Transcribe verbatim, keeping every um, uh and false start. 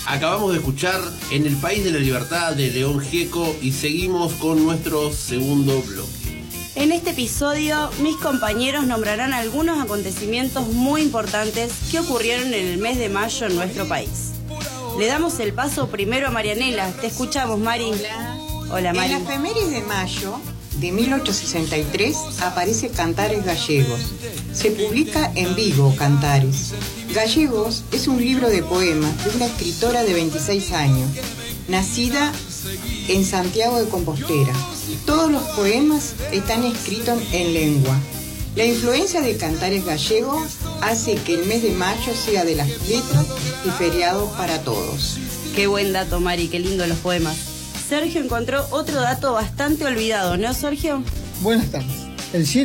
Acabamos de escuchar En el País de la Libertad de León Gieco y seguimos con nuestro segundo bloque. En este episodio, mis compañeros nombrarán algunos acontecimientos muy importantes que ocurrieron en el mes de mayo en nuestro país. Le damos el paso primero a Marianela. Te escuchamos, Mari. Hola. Hola, Mari. En la efemérides de mayo de mil ochocientos sesenta y tres aparece Cantares Gallegos. Se publica en Vigo, Cantares. Gallegos es un libro de poemas de una escritora de veintiséis años, nacida en Santiago de Compostela. Todos los poemas están escritos en lengua. La influencia de Cantares Gallegos hace que el mes de mayo sea de las letras y feriado para todos. Qué buen dato, Mari, qué lindo los poemas. Sergio encontró otro dato bastante olvidado, ¿no, Sergio? Buenas tardes. El